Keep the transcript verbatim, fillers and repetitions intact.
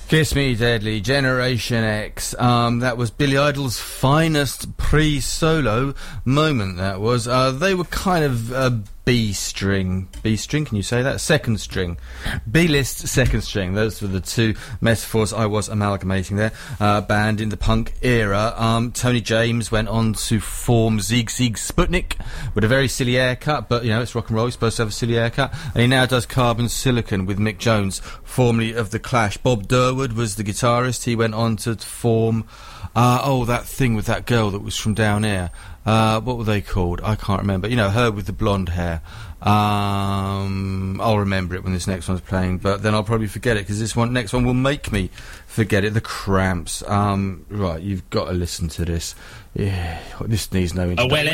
Kiss Me Deadly, Generation X. Um, that was Billy Idol's finest pre-solo moment, that was. Uh, they were kind of uh, B-string. B-string, can you say that? Second string. B-list, second string. Those were the two metaphors I was amalgamating there. Uh, band in the punk era. Um, Tony James went on to form Sigue Sigue Sputnik with a very silly haircut, but, you know, it's rock and roll, you're supposed to have a silly haircut. And he now does Carbon Silicon with Mick Jones, formerly of The Clash. Bob Durwood was the guitarist. He went on to form, uh, oh, that thing with that girl that was from down here. Uh, what were they called? I can't remember. You know, her with the blonde hair. Um, I'll remember it when this next one's playing, but then I'll probably forget it, because this one, next one will make me forget it. The Cramps. Um, right, you've got to listen to this. Yeah, this needs no introduction. Oh, well,